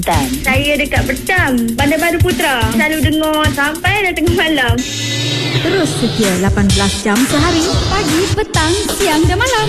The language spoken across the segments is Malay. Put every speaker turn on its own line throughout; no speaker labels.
Saya dekat Pertam, Bandar Baru Putra. Selalu dengar sampai dah tengah malam.
Terus setia 18 jam sehari. Pagi, petang, siang dan malam.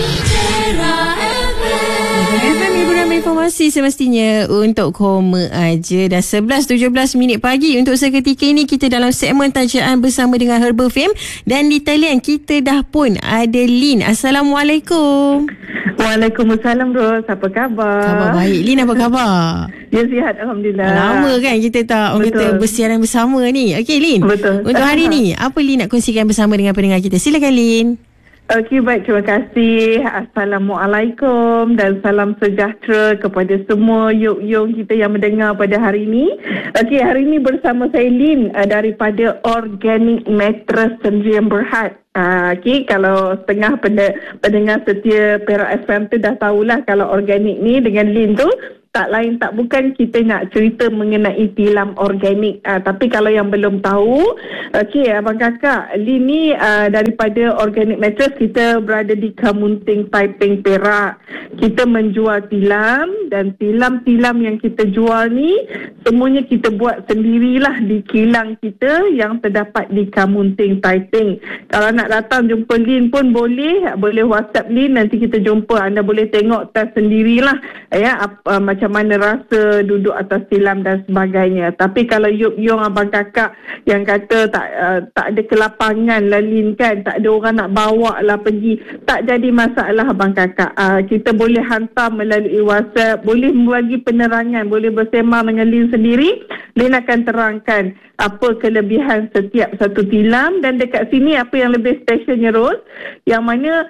FM Ibu Ramai Informasi semestinya untuk koma aja. Dah 11.17 minit pagi. Untuk seketika ini kita dalam segmen tajaan bersama dengan Herbal Fame. Dan di talian kita dah pun ada Lin. Assalamualaikum.
Waalaikumsalam Ros. Apa khabar?
Khabar baik. Lin, apa khabar?
Ya, sihat Alhamdulillah.
Lama kan kita tak orang kata bersiaran bersama ni. Okey Lin.
Betul.
Untuk hari ni apa Lin nak kongsikan bersama dengan pendengar kita? Silakan Lin.
Okey, baik, terima kasih. Assalamualaikum dan salam sejahtera kepada semua yung kita yang mendengar pada hari ini. Okey, hari ini bersama saya Lin daripada Organic Mattress Sdn Bhd. Okey, kalau setengah pendengar setia Perak FM tu dah tahulah kalau organik ni dengan Lin tu tak lain tak bukan kita nak cerita mengenai tilam organik. Tapi kalau yang belum tahu, okey abang kakak, Lin ni daripada Organic Mattress, kita berada di Kamunting, Taiping, Perak. Kita menjual tilam dan tilam-tilam yang kita jual ni semuanya kita buat sendirilah di kilang kita yang terdapat di Kamunting, Taiping. Kalau nak datang jumpa Lin pun boleh WhatsApp Lin, nanti kita jumpa. Anda boleh tengok tes sendirilah ya, macam mana rasa duduk atas tilam dan sebagainya. Tapi kalau yung abang kakak yang kata tak ada kelapangan lah Lin kan, tak ada orang nak bawa lah pergi, tak jadi masalah abang kakak. Kita boleh hantar melalui WhatsApp, boleh bagi penerangan, boleh bersema dengan Lin sendiri. Lin akan terangkan apa kelebihan setiap satu tilam, dan dekat sini apa yang lebih specialnya Ros, yang mana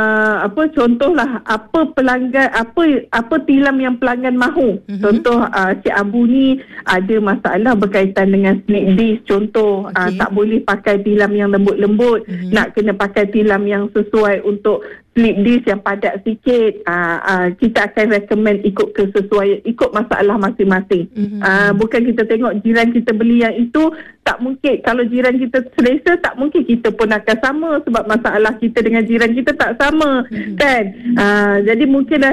contohlah apa pelanggan, apa tilam yang pelanggan mahu. Contoh Cik Abu ni ada masalah berkaitan dengan slip disc contoh. Tak boleh pakai tilam yang lembut-lembut, nak kena pakai tilam yang sesuai untuk slip disc yang padat sikit. Kita akan recommend ikut masalah masing-masing. Bukan kita tengok jiran kita beli yang itu, tak mungkin. Kalau jiran kita selesa, tak mungkin kita pun akan sama, sebab masalah kita dengan jiran kita tak sama kan. Jadi mungkinlah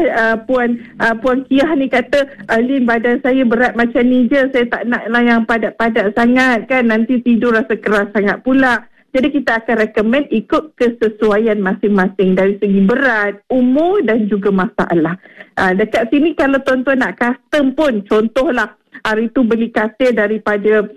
Puan Kiah ni kata, Lin, badan saya berat macam ni je, saya tak naklah yang padat-padat sangat kan, nanti tidur rasa keras sangat pula. Jadi kita akan recommend ikut kesesuaian masing-masing dari segi berat, umur dan juga masalah. Dekat sini kalau tuan-tuan nak custom pun, contohlah hari tu beli katil daripada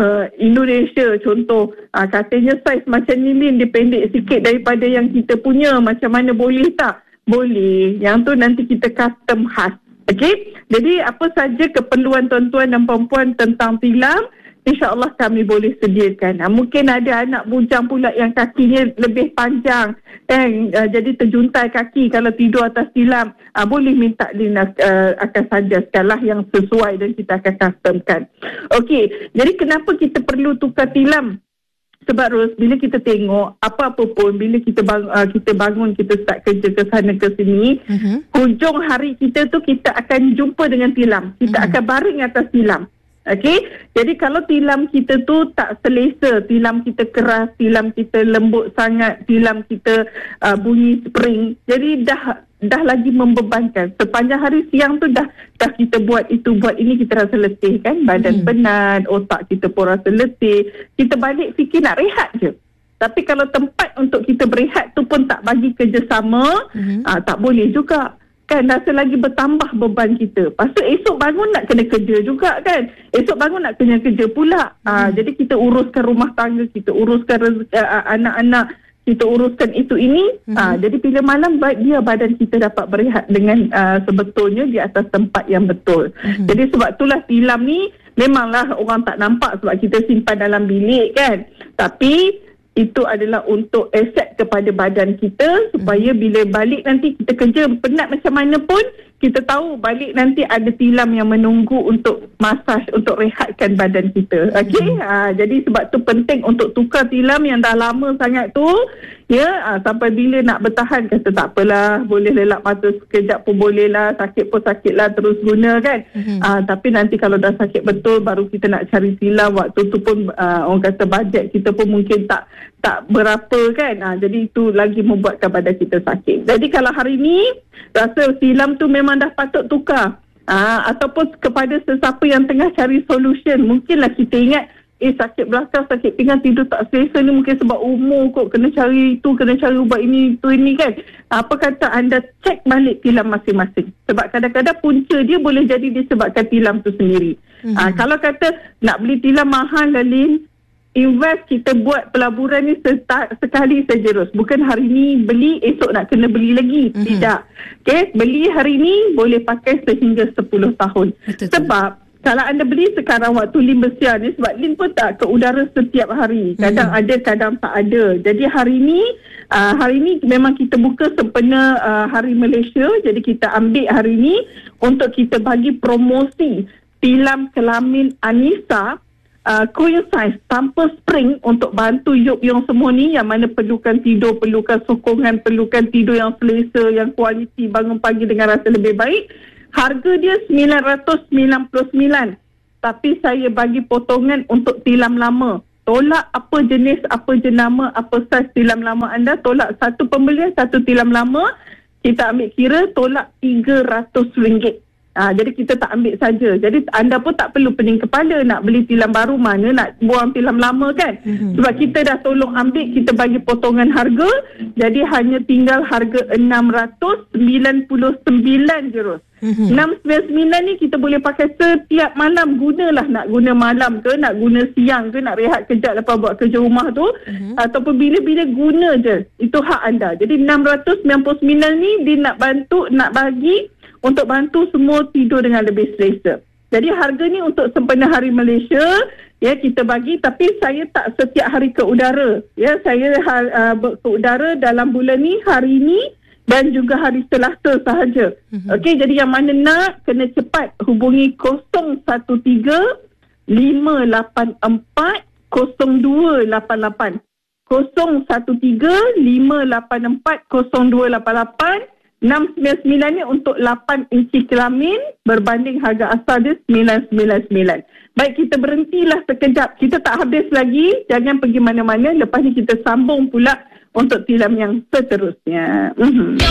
Indonesia contoh, katilnya saiz macam ni Lin, dia pendek sikit daripada yang kita punya, macam mana, boleh tak? Boleh. Yang tu nanti kita custom khas. Okey? Jadi apa saja keperluan tuan-tuan dan perempuan tentang tilam, InsyaAllah kami boleh sediakan. Mungkin ada anak bujang pula yang kakinya lebih panjang kan, jadi terjuntai kaki kalau tidur atas tilam. Boleh minta Lin akan sajaskanlah yang sesuai dan kita akan customkan. Okey, jadi kenapa kita perlu tukar tilam? Sebab Ros, bila kita tengok apa-apa pun, bila kita bangun, kita start kerja ke sana ke sini, hujung hari kita tu kita akan jumpa dengan tilam. Kita akan baring atas tilam. Okey, jadi kalau tilam kita tu tak selesa, tilam kita keras, tilam kita lembut sangat, tilam kita bunyi spring, jadi dah lagi membebankan. Sepanjang hari siang tu dah kita buat itu, buat ini, kita rasa letih kan, badan penat, otak kita pun rasa letih. Kita balik fikir nak rehat je. Tapi kalau tempat untuk kita berehat tu pun tak bagi kerjasama, tak boleh juga. Kan rasa lagi bertambah beban kita. Lepas tu esok bangun nak kena kerja juga kan. Esok bangun nak kena kerja pula. Jadi kita uruskan rumah tangga, kita uruskan anak-anak, kita uruskan itu ini. Jadi bila malam biar badan kita dapat berehat dengan sebetulnya di atas tempat yang betul. Jadi sebab itulah tilam ni memanglah orang tak nampak sebab kita simpan dalam bilik kan. Tapi itu adalah untuk aset kepada badan kita, supaya bila balik nanti kita kerja penat macam mana pun, kita tahu balik nanti ada tilam yang menunggu untuk masaj, untuk rehatkan badan kita. Okey, jadi sebab tu penting untuk tukar tilam yang dah lama sangat tu. Ya, sampai bila nak bertahan, kata tak apalah, boleh lelap mata sekejap pun boleh lah, sakit pun sakit lah, terus guna kan. Tapi nanti kalau dah sakit betul, baru kita nak cari tilam, waktu tu pun orang kata bajet kita pun mungkin tak berapa kan. Jadi itu lagi membuatkan badan kita sakit. Jadi kalau hari ni rasa tilam tu memang dah patut tukar, Ataupun kepada sesiapa yang tengah cari solution. Mungkinlah kita ingat sakit belakang, sakit pinggang, tidur tak selesa ni mungkin sebab umur kot, kena cari itu, kena cari ubat ini, itu, ini kan. Apa kata anda cek balik tilam masing-masing. Sebab kadang-kadang punca dia boleh jadi disebabkan tilam tu sendiri. Kalau kata nak beli tilam mahal, Lin, invest, kita buat pelaburan ni sekali sejerus. Bukan hari ni beli, esok nak kena beli lagi. Tidak. Okay? Beli hari ni boleh pakai sehingga 10 tahun. Betul. Sebab kalau anda beli sekarang waktu Lin bersiar ni, sebab Lin pun tak ke udara setiap hari. Kadang ada, kadang tak ada. Jadi hari ni memang kita buka sempena Hari Malaysia. Jadi kita ambil hari ni untuk kita bagi promosi tilam kelamin Anissa Queen size tanpa spring untuk bantu Yong semua ni yang mana perlukan tidur, perlukan sokongan, perlukan tidur yang selesa, yang kualiti, bangun pagi dengan rasa lebih baik. Harga dia RM999. Tapi saya bagi potongan untuk tilam lama. Tolak apa jenis, apa jenama, apa saiz tilam lama anda. Tolak satu pembelian, satu tilam lama. Kita ambil kira tolak RM300. Jadi kita tak ambil saja. Jadi anda pun tak perlu pening kepala nak beli tilam baru, mana nak buang tilam lama kan. Sebab kita dah tolong ambil, kita bagi potongan harga. Jadi hanya tinggal harga RM699 je. 699 ni kita boleh pakai setiap malam. Gunalah, nak guna malam ke, nak guna siang ke, nak rehat kejap lepas buat kerja rumah tu, ataupun bila-bila guna je. Itu hak anda. Jadi 699 ni dia nak bantu, nak bagi untuk bantu semua tidur dengan lebih selesa. Jadi harga ni untuk sempena Hari Malaysia, ya, kita bagi. Tapi saya tak setiap hari ke udara. Ya, saya ke udara dalam bulan ni, hari ni dan juga hari Selasa sahaja. Okey, jadi yang mana nak, kena cepat hubungi 013 584 0288. 013 584 0288. 699 ni untuk 8 inci kelamin, berbanding harga asal dia 999. Baik, kita berhentilah sekejap. Kita tak habis lagi. Jangan pergi mana-mana. Lepas ni kita sambung pula untuk tilam yang seterusnya.